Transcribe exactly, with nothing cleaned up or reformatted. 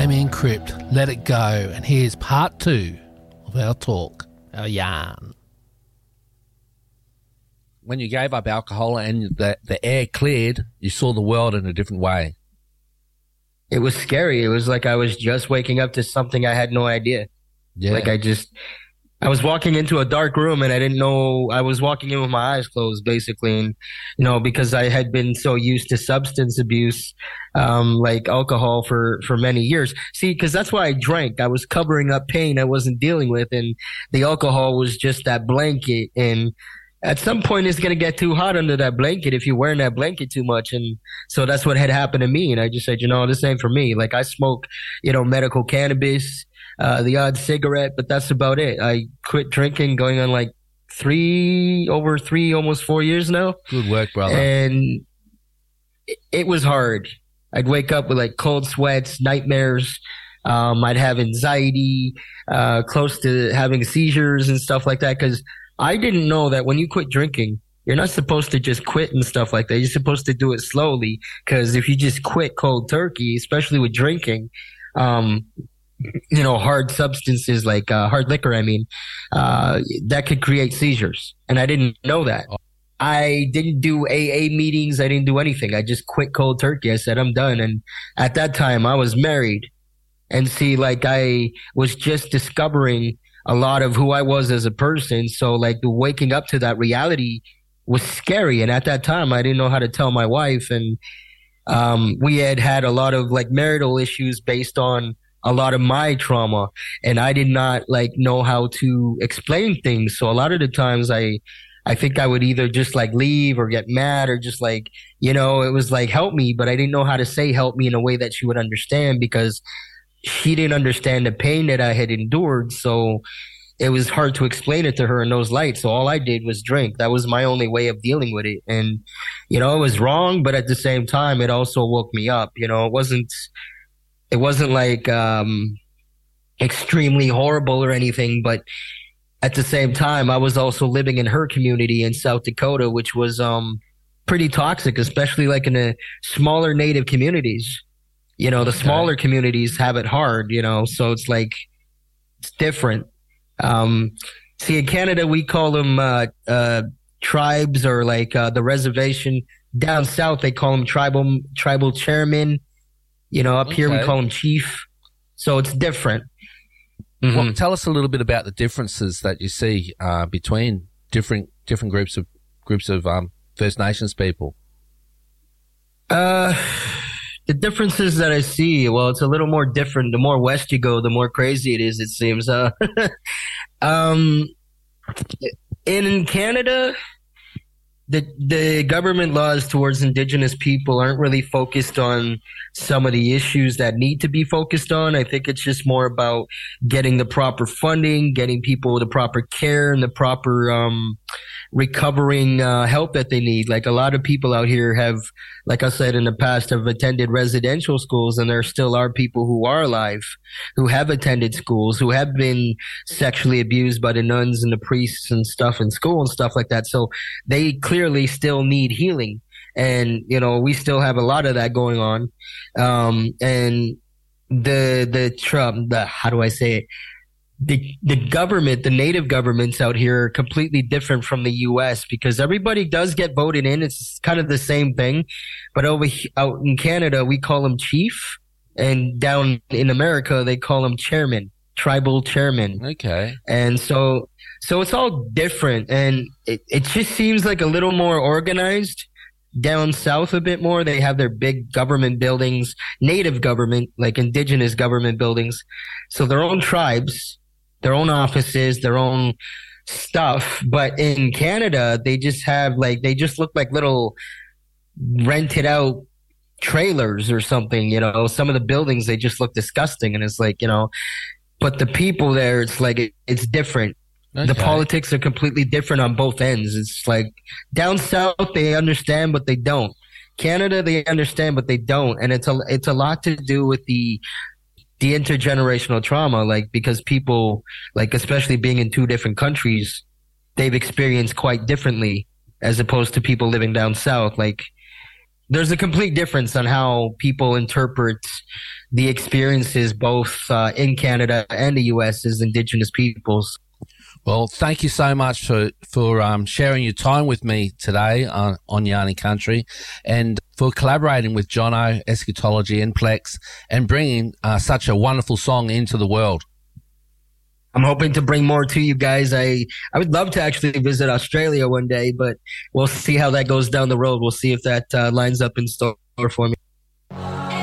Damien Crypt, Let It Go, and here's part two of our talk, our yarn. When you gave up alcohol and the, the air cleared, you saw the world in a different way. It was scary. It was like I was just waking up to something I had no idea. Yeah. Like I just, I was walking into a dark room and I didn't know, I was walking in with my eyes closed basically. And, you know, because I had been so used to substance abuse, um, like alcohol for, for many years. See, cause that's why I drank. I was covering up pain I wasn't dealing with. And the alcohol was just that blanket. And at some point it's going to get too hot under that blanket if you're wearing that blanket too much. And so that's what had happened to me. And I just said, you know, this ain't for me. Like I smoke, you know, medical cannabis, uh, the odd cigarette, but that's about it. I quit drinking going on like three, over three, almost four years now. Good work, brother. And it, it was hard. I'd wake up with like cold sweats, nightmares. Um, I'd have anxiety, uh, close to having seizures and stuff like that. Cause I didn't know that when you quit drinking, you're not supposed to just quit and stuff like that. You're supposed to do it slowly. Cause if you just quit cold turkey, especially with drinking, um, you know, hard substances like, uh, hard liquor, I mean, uh, that could create seizures. And I didn't know that. I didn't do A A meetings. I didn't do anything. I just quit cold turkey. I said, I'm done. And at that time I was married. And see, like I was just discovering a lot of who I was as a person. So like the waking up to that reality was scary. And at that time, I didn't know how to tell my wife. And, um, we had had a lot of like marital issues based on a lot of my trauma. And I did not like know how to explain things. So a lot of the times I, I think I would either just like leave or get mad or just like, you know, it was like, help me, but I didn't know how to say help me in a way that she would understand because she didn't understand the pain that I had endured. So it was hard to explain it to her in those lights. So all I did was drink. That was my only way of dealing with it. And, you know, it was wrong, but at the same time, it also woke me up. You know, it wasn't, it wasn't like, um, extremely horrible or anything, but at the same time, I was also living in her community in South Dakota, which was, um, pretty toxic, especially like in the smaller native communities. You know, the Okay. smaller communities have it hard, you know, so it's like, it's different. Um, see, in Canada, we call them, uh, uh, tribes or like, uh, the reservation. Down south, they call them tribal, tribal chairman. You know, up here, we Okay. call them chief. So it's different. Mhm. Well, tell us a little bit about the differences that you see uh, between different different groups of groups of um, First Nations people. Uh, the differences that I see, well, it's a little more different. The more west you go, the more crazy it is, it seems. Uh, um, in Canada, the the government laws towards Indigenous people aren't really focused on some of the issues that need to be focused on. I think it's just more about getting the proper funding, getting people the proper care and the proper um recovering uh help that they need. Like a lot of people out here have, like I said in the past, have attended residential schools, and there still are people who are alive who have attended schools, who have been sexually abused by the nuns and the priests and stuff in school and stuff like that. So they clearly still need healing. And, you know, we still have a lot of that going on. Um, and the, the Trump, the, how do I say it? The, the government, the native governments out here are completely different from the U S because everybody does get voted in. It's kind of the same thing. But over he- out in Canada, we call them chief. And down in America, they call them chairman, tribal chairman. Okay. And so, so it's all different. And it, it just seems like a little more organized. Down south a bit more, they have their big government buildings, native government, like indigenous government buildings. So their own tribes, their own offices, their own stuff. But in Canada, they just have like, they just look like little rented out trailers or something, you know. Some of the buildings, they just look disgusting. And it's like, you know, but the people there, it's like, it, it's different. Okay. The politics are completely different on both ends. It's like down south, they understand, but they don't. Canada, they understand, but they don't. And it's a, it's a lot to do with the, the intergenerational trauma, like, because people, like, especially being in two different countries, they've experienced quite differently as opposed to people living down south. Like, there's a complete difference on how people interpret the experiences both uh, in Canada and the U S as Indigenous peoples. Well, thank you so much for, for um, sharing your time with me today on, on Yarni Country, and for collaborating with Jono, Eschatology and Plex, and bringing uh, such a wonderful song into the world. I'm hoping to bring more to you guys. I, I would love to actually visit Australia one day, but we'll see how that goes down the road. We'll see if that uh, lines up in store for me.